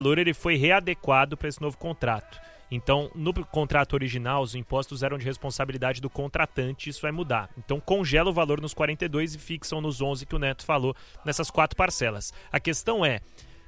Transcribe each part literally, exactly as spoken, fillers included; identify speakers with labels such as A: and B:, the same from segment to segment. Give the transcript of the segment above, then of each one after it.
A: valor ele foi readequado para esse novo contrato. Então, no contrato original, os impostos eram de responsabilidade do contratante, isso vai mudar. Então, congela o valor nos quarenta e dois e fixam nos onze que o Neto falou, nessas quatro parcelas. A questão é,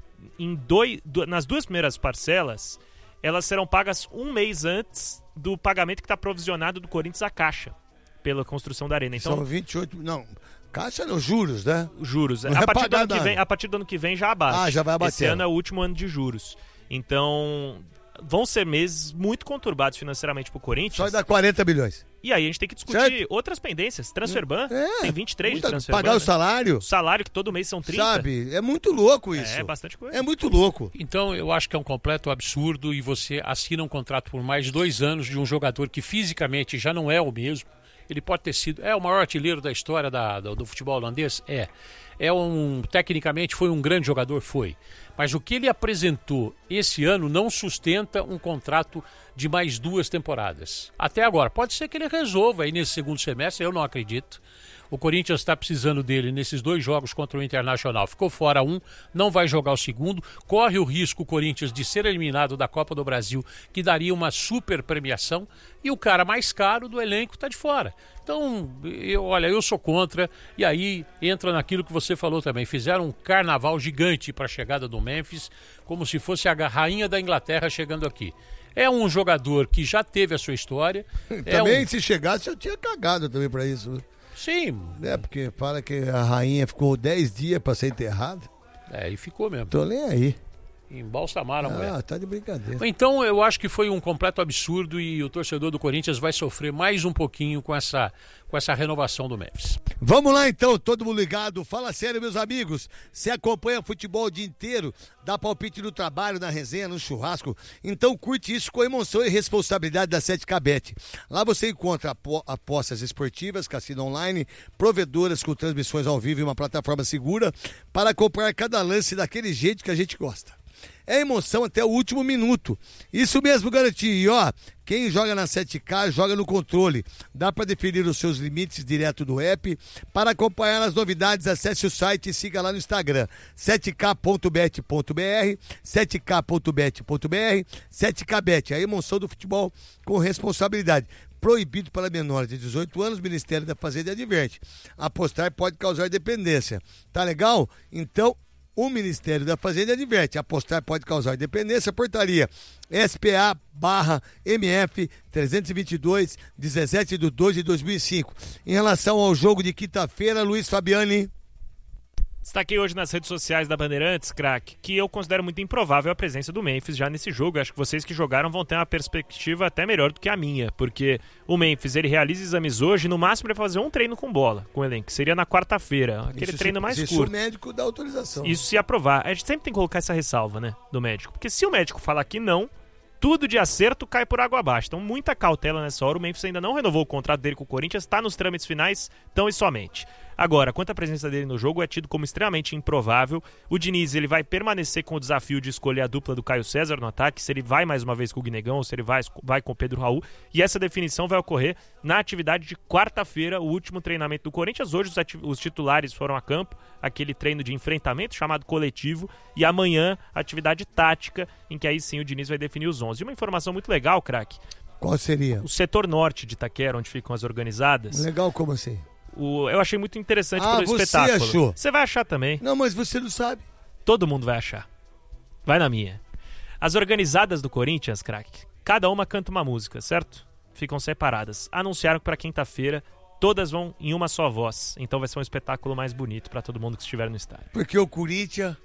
A: em dois, nas duas primeiras parcelas, elas serão pagas um mês antes do pagamento que está provisionado do Corinthians à Caixa, pela construção da Arena. Então,
B: são vinte e oito... Não, Caixa não, juros, né?
A: Juros. A partir, do ano que vem, a partir do ano que vem já abate.
B: Ah, já vai abater.
A: Esse ano é o último ano de juros. Então... vão ser meses muito conturbados financeiramente pro Corinthians.
B: Só dá quarenta bilhões.
A: E aí a gente tem que discutir certo? Outras pendências. Transferban, é, tem vinte e três
B: muita,
A: de Transferban.
B: Pagar
A: né?
B: o salário.
A: O salário que todo mês são trinta.
B: Sabe, é muito louco isso.
A: É, bastante coisa.
B: É muito louco.
C: Então eu acho que é um completo absurdo e você assina um contrato por mais de dois anos de um jogador que fisicamente já não é o mesmo. Ele pode ter sido, é o maior artilheiro da história da, do, do futebol holandês? É. É um, tecnicamente foi um grande jogador? Foi. Mas o que ele apresentou esse ano não sustenta um contrato de mais duas temporadas. Até agora. Pode ser que ele resolva aí nesse segundo semestre, eu não acredito. O Corinthians está precisando dele nesses dois jogos contra o Internacional. Ficou fora um, não vai jogar o segundo. Corre o risco o Corinthians de ser eliminado da Copa do Brasil, que daria uma super premiação. E o cara mais caro do elenco está de fora. Então, eu, olha, eu sou contra. E aí entra naquilo que você falou também. Fizeram um carnaval gigante para a chegada do Memphis, como se fosse a rainha da Inglaterra chegando aqui. É um jogador que já teve a sua história.
B: Também,
C: é um...
B: se chegasse, eu tinha cagado também para isso.
C: Sim.
B: É, porque fala que a rainha ficou dez dias para ser enterrada.
C: É, e ficou mesmo.
B: Tô nem aí.
C: Embalsamaram a
B: ah,
C: mulher.
B: Ah, tá de brincadeira.
C: Então eu acho que foi um completo absurdo e o torcedor do Corinthians vai sofrer mais um pouquinho com essa, com essa renovação do Memphis.
B: Vamos lá então, todo mundo ligado. Fala sério, meus amigos. Você acompanha futebol o dia inteiro, dá palpite no trabalho, na resenha, no churrasco. Então curte isso com emoção e responsabilidade da sete K Bet. Lá você encontra apo- apostas esportivas, cassino online, provedoras com transmissões ao vivo e uma plataforma segura para acompanhar cada lance daquele jeito que a gente gosta. É emoção até o último minuto. Isso mesmo, garantia. E ó, quem joga na sete K, joga no controle. Dá para definir os seus limites direto do app. Para acompanhar as novidades, acesse o site e siga lá no Instagram. sete k ponto bet ponto b r, sete k ponto bet ponto b r, sete K Bet, a emoção do futebol com responsabilidade. Proibido para menores de dezoito anos, o Ministério da Fazenda adverte. Apostar pode causar dependência. Tá legal? Então, o Ministério da Fazenda adverte, apostar pode causar dependência, portaria S P A barra M F trezentos e vinte e dois, dezessete de dois de dois mil e cinco. Em relação ao jogo de quinta-feira, Luiz Fabiani.
A: Destaquei hoje nas redes sociais da Bandeirantes, craque, que eu considero muito improvável a presença do Memphis já nesse jogo. Eu acho que vocês que jogaram vão ter uma perspectiva até melhor do que a minha, porque o Memphis, ele realiza exames hoje, no máximo ele vai fazer um treino com bola, com o elenco, que seria na quarta-feira, aquele
B: isso
A: treino
B: se,
A: mais
B: isso
A: curto.
B: Isso o médico dá autorização.
A: Isso se aprovar. A gente sempre tem que colocar essa ressalva, né, do médico, porque se o médico falar que não, tudo de acerto cai por água abaixo. Então, muita cautela nessa hora. O Memphis ainda não renovou o contrato dele com o Corinthians, está nos trâmites finais, tão e somente. Agora, quanto à presença dele no jogo, é tido como extremamente improvável. O Diniz, ele vai permanecer com o desafio de escolher a dupla do Caio César no ataque, se ele vai mais uma vez com o Guinegão ou se ele vai, vai com o Pedro Raul. E essa definição vai ocorrer na atividade de quarta-feira, o último treinamento do Corinthians. Hoje os, ati- os titulares foram a campo, aquele treino de enfrentamento chamado coletivo. E amanhã, atividade tática, em que aí sim o Diniz vai definir os onze. E uma informação muito legal, craque.
B: Qual seria?
A: O setor norte de Itaquera, onde ficam as organizadas.
B: Legal como assim?
A: O, eu achei muito interessante
B: ah,
A: pelo
B: você
A: espetáculo.
B: Achou?
A: Você vai achar também.
B: Não, mas você não sabe.
A: Todo mundo vai achar. Vai na minha. As organizadas do Corinthians, craque, cada uma canta uma música, certo? Ficam separadas. Anunciaram que para quinta-feira todas vão em uma só voz. Então vai ser um espetáculo mais bonito para todo mundo que estiver no estádio.
B: Porque o Corinthians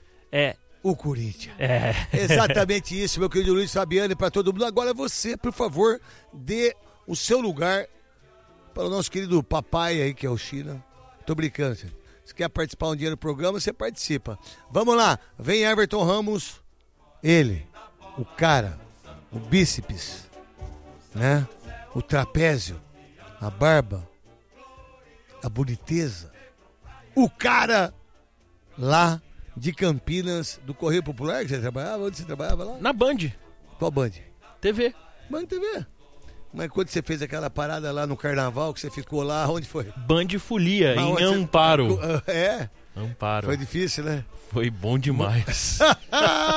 A: é
B: o Corinthians.
A: É.
B: Exatamente isso, meu querido Luiz Fabiani, para todo mundo. Agora você, por favor, dê o seu lugar para o nosso querido papai aí, que é o China. Tô brincando. Se quer participar um dia do programa, você participa. Vamos lá. Vem Everton Ramos. Ele, o cara, o bíceps, né? O trapézio, a barba, a boniteza. O cara lá de Campinas, do Correio Popular, que você trabalhava? Onde você trabalhava lá?
D: Na Band.
B: Qual Band?
D: T V.
B: Band T V. Mas quando você fez aquela parada lá no carnaval, que você ficou lá, onde foi?
D: Band Folia,
B: Mas
D: em
B: onde
D: Amparo.
B: Você... É?
D: Amparo.
B: Foi difícil, né?
D: Foi bom demais.